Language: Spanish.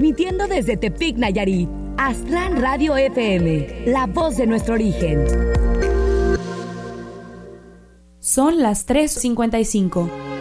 transmitiendo desde Tepic, Nayarit. Aztlán Radio FM, la voz de nuestro origen. Son las 3:55.